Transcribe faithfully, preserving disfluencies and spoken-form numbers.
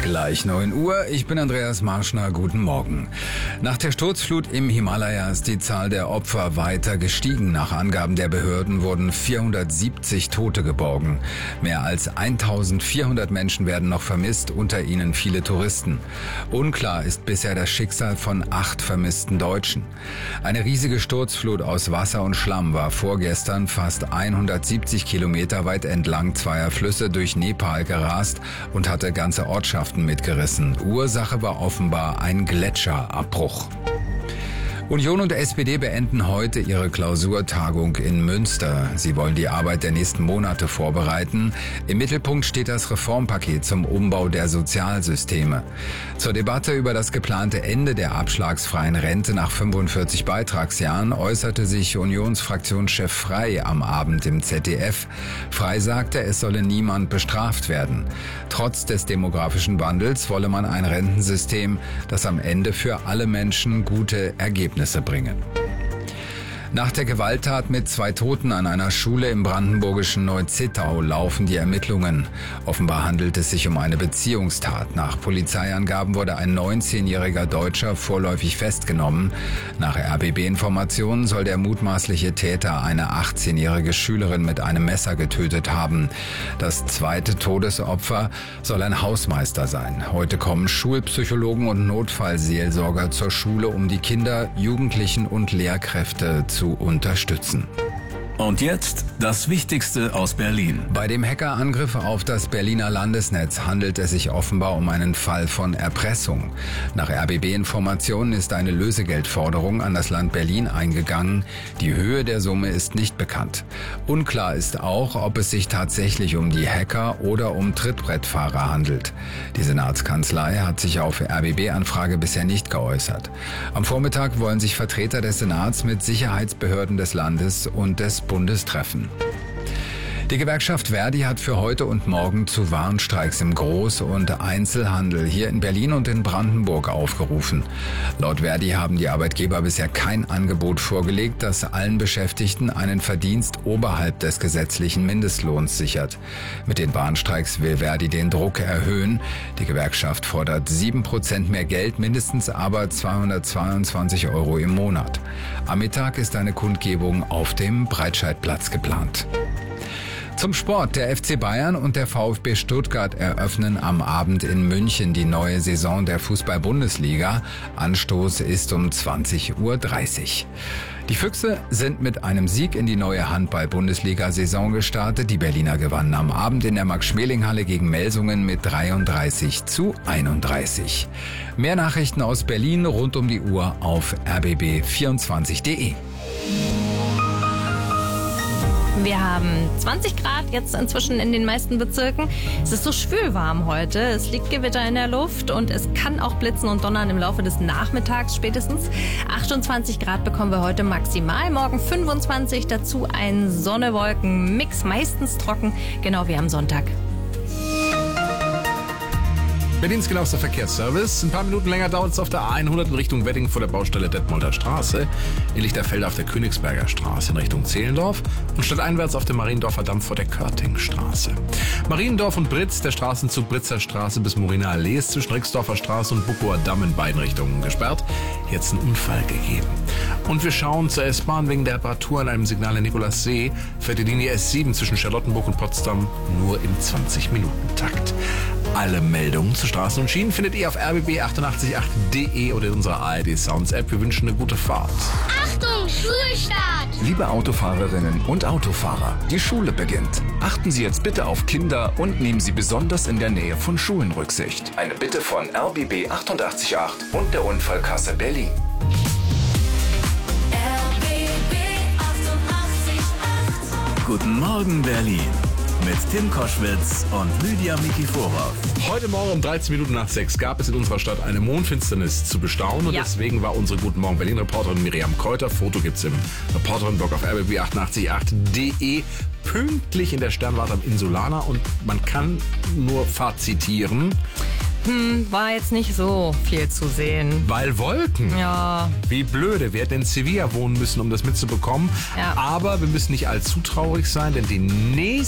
Gleich neun Uhr, ich bin Andreas Marschner, guten Morgen. Nach der Sturzflut im Himalaya ist die Zahl der Opfer weiter gestiegen. Nach Angaben der Behörden wurden vierhundertsiebzig Tote geborgen. Mehr als eintausendvierhundert Menschen werden noch vermisst, unter ihnen viele Touristen. Unklar ist bisher das Schicksal von acht vermissten Deutschen. Eine riesige Sturzflut aus Wasser und Schlamm war vorgestern fast hundertsiebzig Kilometer weit entlang zweier Flüsse durch Nepal gerast und hatte ganze Ortschaften mitgerissen. Ursache war offenbar ein Gletscherabbruch. Union und S P D beenden heute ihre Klausurtagung in Münster. Sie wollen die Arbeit der nächsten Monate vorbereiten. Im Mittelpunkt steht das Reformpaket zum Umbau der Sozialsysteme. Zur Debatte über das geplante Ende der abschlagsfreien Rente nach fünfundvierzig Beitragsjahren äußerte sich Unionsfraktionschef Frey am Abend im Z D F. Frey sagte, es solle niemand bestraft werden. Trotz des demografischen Wandels wolle man ein Rentensystem, das am Ende für alle Menschen gute Ergebnisse bringen. Nach der Gewalttat mit zwei Toten an einer Schule im brandenburgischen Neuzittau laufen die Ermittlungen. Offenbar handelt es sich um eine Beziehungstat. Nach Polizeiangaben wurde ein neunzehnjähriger Deutscher vorläufig festgenommen. Nach R B B-Informationen soll der mutmaßliche Täter eine achtzehnjährige Schülerin mit einem Messer getötet haben. Das zweite Todesopfer soll ein Hausmeister sein. Heute kommen Schulpsychologen und Notfallseelsorger zur Schule, um die Kinder, Jugendlichen und Lehrkräfte zu zu unterstützen. Und jetzt das Wichtigste aus Berlin. Bei dem Hackerangriff auf das Berliner Landesnetz handelt es sich offenbar um einen Fall von Erpressung. Nach R B B-Informationen ist eine Lösegeldforderung an das Land Berlin eingegangen. Die Höhe der Summe ist nicht bekannt. Unklar ist auch, ob es sich tatsächlich um die Hacker oder um Trittbrettfahrer handelt. Die Senatskanzlei hat sich auf R B B-Anfrage bisher nicht geäußert. Am Vormittag wollen sich Vertreter des Senats mit Sicherheitsbehörden des Landes und des Bundes treffen. Die Gewerkschaft Verdi hat für heute und morgen zu Warnstreiks im Groß- und Einzelhandel hier in Berlin und in Brandenburg aufgerufen. Laut Verdi haben die Arbeitgeber bisher kein Angebot vorgelegt, das allen Beschäftigten einen Verdienst oberhalb des gesetzlichen Mindestlohns sichert. Mit den Warnstreiks will Verdi den Druck erhöhen. Die Gewerkschaft fordert sieben Prozent mehr Geld, mindestens aber zweihundertzweiundzwanzig Euro im Monat. Am Mittag ist eine Kundgebung auf dem Breitscheidplatz geplant. Zum Sport. Der F C Bayern und der VfB Stuttgart eröffnen am Abend in München die neue Saison der Fußball-Bundesliga. Anstoß ist um zwanzig Uhr dreißig. Die Füchse sind mit einem Sieg in die neue Handball-Bundesliga-Saison gestartet. Die Berliner gewannen am Abend in der Max-Schmeling-Halle gegen Melsungen mit dreiunddreißig zu einunddreißig. Mehr Nachrichten aus Berlin rund um die Uhr auf r b b vierundzwanzig punkt de. Wir haben zwanzig Grad jetzt inzwischen in den meisten Bezirken. Es ist so schwülwarm heute. Es liegt Gewitter in der Luft und es kann auch blitzen und donnern im Laufe des Nachmittags spätestens. achtundzwanzig Grad bekommen wir heute maximal. Morgen fünfundzwanzig, dazu ein Sonne-Wolken-Mix, meistens trocken, genau wie am Sonntag. Berlins genauester Verkehrsservice. Ein paar Minuten länger dauert es auf der A hundert in Richtung Wedding vor der Baustelle Detmolder Straße, in Lichterfelde auf der Königsberger Straße in Richtung Zehlendorf und stadteinwärts auf dem Mariendorfer Damm vor der Körtingstraße. Mariendorf und Britz, der Straßenzug Britzer Straße bis Moriner Allee ist zwischen Rixdorfer Straße und Buckower Damm in beiden Richtungen gesperrt. Jetzt ein Unfall gegeben. Und wir schauen zur S-Bahn. Wegen der Reparatur an einem Signal in Nikolassee fährt die Linie S sieben zwischen Charlottenburg und Potsdam nur im zwanzig-Minuten-Takt. Alle Meldungen zu Straßen und Schienen findet ihr auf r b b achtundachtzig punkt acht punkt de oder in unserer A R D Sounds App. Wir wünschen eine gute Fahrt. Achtung, Schulstart! Liebe Autofahrerinnen und Autofahrer, die Schule beginnt. Achten Sie jetzt bitte auf Kinder und nehmen Sie besonders in der Nähe von Schulen Rücksicht. Eine Bitte von R B B achtundachtzig punkt acht und der Unfallkasse Berlin. R B B achtundachtzig Punkt acht. Guten Morgen Berlin mit Tim Koschwitz und Lydia Mikiforov. Heute Morgen um dreizehn Minuten nach sechs gab es in unserer Stadt eine Mondfinsternis zu bestaunen und Ja. deswegen war unsere Guten Morgen Berlin-Reporterin Miriam Kräuter, Foto gibt's im Reporterin-Blog auf r b b achtundachtzig punkt acht punkt de, pünktlich in der Sternwarte am Insulaner und man kann nur fazitieren, Hm, war jetzt nicht so viel zu sehen. weil Wolken. Ja. Wie blöde, wir hätten in Sevilla wohnen müssen, um das mitzubekommen. Ja. Aber wir müssen nicht allzu traurig sein, denn die nächste